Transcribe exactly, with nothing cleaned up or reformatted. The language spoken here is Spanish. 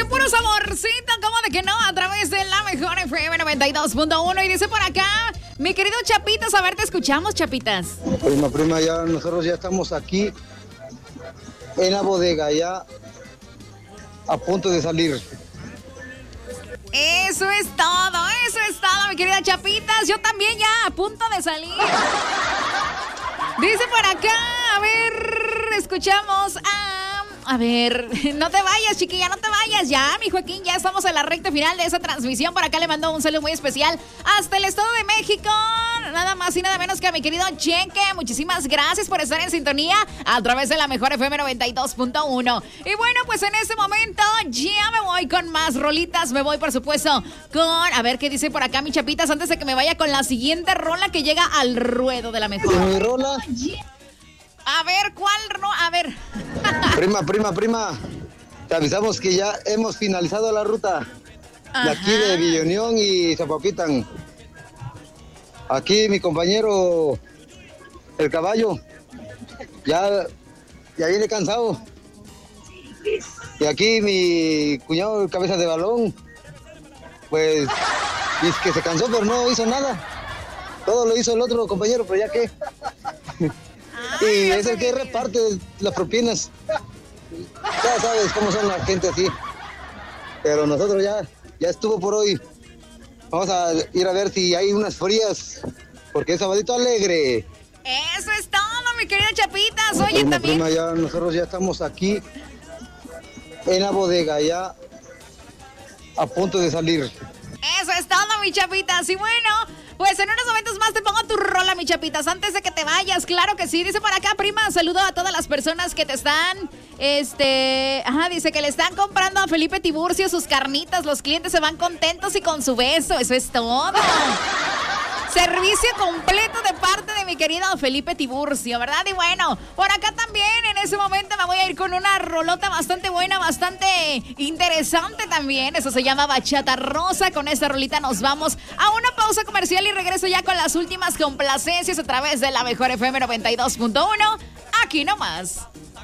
diversión, puro saborcito, ¿cómo de que no? A través de la mejor F M noventa y dos punto uno. Y dice por acá, mi querido Chapitas, a ver, te escuchamos, Chapitas. Prima, prima, ya nosotros ya estamos aquí en la bodega, ya a punto de salir. Eso es todo, eso es todo, mi querida Chapitas. Yo también ya a punto de salir. Dice por acá, a ver, escuchamos a... A ver, no te vayas, chiquilla, no te vayas ya, mi Joaquín, ya estamos en la recta final de esa transmisión. Por acá le mando un saludo muy especial hasta el Estado de México, nada más y nada menos que a mi querido Chenque. Muchísimas gracias por estar en sintonía a través de la mejor F M noventa y dos punto uno. Y bueno, pues en este momento ya me voy con más rolitas. Me voy, por supuesto, con, a ver qué dice por acá mi Chapitas, antes de que me vaya con la siguiente rola que llega al ruedo de la mejor. ¿Mi rola? A ver, ¿cuál no? A ver. Prima, prima, prima. Te avisamos que ya hemos finalizado la ruta. Ajá. De aquí de Villa Unión y Zapoquitan. Aquí mi compañero, el caballo, ya, ya viene cansado. Y aquí mi cuñado, cabeza de balón, pues, es que se cansó, pero no hizo nada. Todo lo hizo el otro compañero, pero ya que... Y es el que reparte las propinas. Ya sabes cómo son la gente así. Pero nosotros ya, ya estuvo por hoy. Vamos a ir a ver si hay unas frías, porque es sabadito alegre. Eso es todo, mi querida Chapitas. Oye, prima, también... Prima, ya nosotros ya estamos aquí en la bodega, ya a punto de salir. Eso es todo, mi Chapitas. Y bueno, pues en unos momentos más te pongo tu rola, mi Chapitas, antes de que te vayas. Claro que sí. Dice por acá, prima, saludo a todas las personas que te están, este, ajá, dice que le están comprando a Felipe Tiburcio sus carnitas. Los clientes se van contentos y con su beso. Eso es todo. Servicio completo de parte de mi querido Felipe Tiburcio, ¿verdad? Y bueno, por acá también en ese momento me voy a ir con una rolota bastante buena, bastante interesante también. Eso se llama Bachata Rosa. Con esta rolita nos vamos a una pausa comercial y regreso ya con las últimas complacencias a través de la mejor F M noventa y dos punto uno. Aquí nomás.